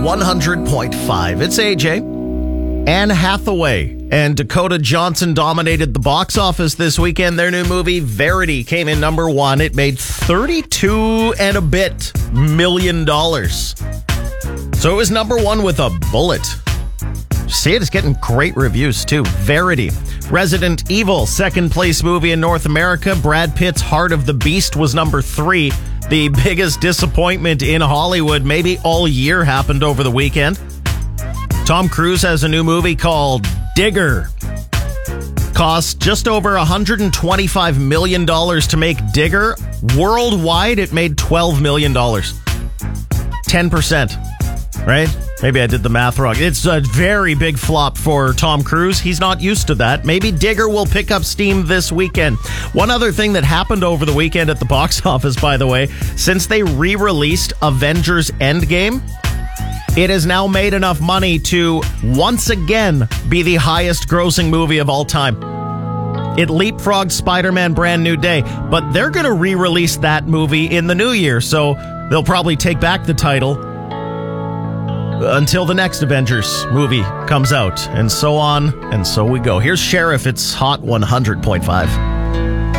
100.5. It's AJ. Anne Hathaway and Dakota Johnson dominated the box office this weekend. Their new movie, Verity, came in number one. It made $32 and a bit million. So it was number one with a bullet. See, it's getting great reviews, too. Verity. Resident Evil, second place movie in North America. Brad Pitt's Heart of the Beast was number 3. The biggest disappointment in Hollywood, maybe all year, happened over the weekend. Tom Cruise has a new movie called Digger. Cost just over $125 million to make Digger. Worldwide, it made $12 million. 10%, right? Maybe I did the math wrong. It's a very big flop for Tom Cruise. He's not used to that. Maybe Digger will pick up steam this weekend. One other thing that happened over the weekend at the box office, by the way, since they re-released Avengers Endgame, it has now made enough money to once again be the highest grossing movie of all time. It leapfrogged Spider-Man Brand New Day, but they're going to re-release that movie in the new year, so they'll probably take back the title until the next Avengers movie comes out, and so on, and so we go. Here's Sheriff. It's Hot 100.5.